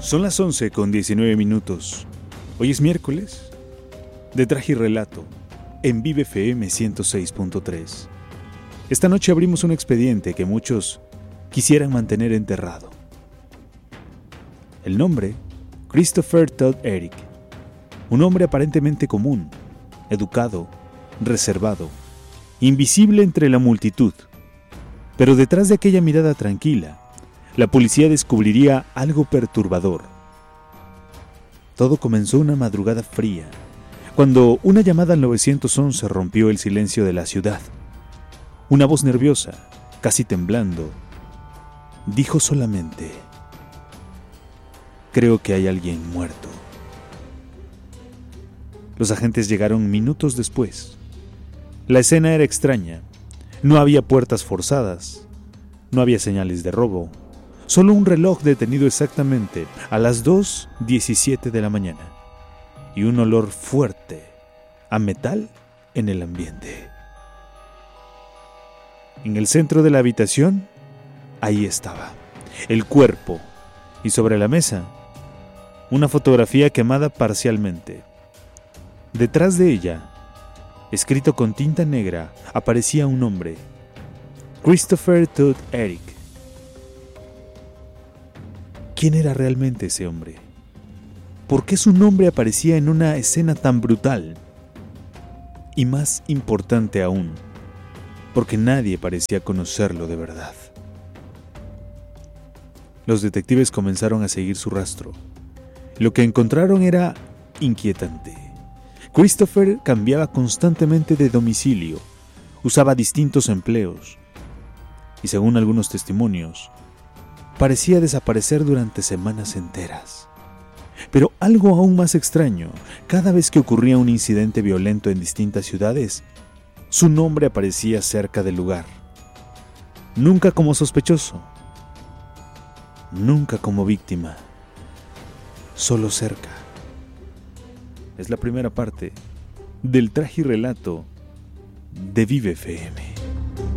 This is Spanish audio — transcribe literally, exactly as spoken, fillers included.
Son las once con diecinueve minutos. Hoy es miércoles. De Traje y Relato, en Vive F M ciento seis punto tres. Esta noche abrimos un expediente que muchos quisieran mantener enterrado. El nombre, Christopher Todd Eric. Un hombre aparentemente común, educado, reservado, invisible entre la multitud. Pero detrás de aquella mirada tranquila, la policía descubriría algo perturbador. Todo comenzó una madrugada fría, cuando una llamada al nueve once rompió el silencio de la ciudad. Una voz nerviosa, casi temblando, dijo solamente: "Creo que hay alguien muerto". Los agentes llegaron minutos después. La escena era extraña. No había puertas forzadas, no había señales de robo, solo un reloj detenido exactamente a las dos diecisiete de la mañana y un olor fuerte a metal en el ambiente. En el centro de la habitación, ahí estaba, el cuerpo, y sobre la mesa, una fotografía quemada parcialmente. Detrás de ella, escrito con tinta negra, aparecía un nombre: Christopher Todd Eric. ¿Quién era realmente ese hombre? ¿Por qué su nombre aparecía en una escena tan brutal? Y más importante aún, porque nadie parecía conocerlo de verdad. Los detectives comenzaron a seguir su rastro. Lo que encontraron era inquietante. Christopher cambiaba constantemente de domicilio, usaba distintos empleos y, según algunos testimonios, parecía desaparecer durante semanas enteras. Pero algo aún más extraño: cada vez que ocurría un incidente violento en distintas ciudades, su nombre aparecía cerca del lugar. Nunca como sospechoso, nunca como víctima, solo cerca. Es la primera parte del Traje y Relato de Vive F M.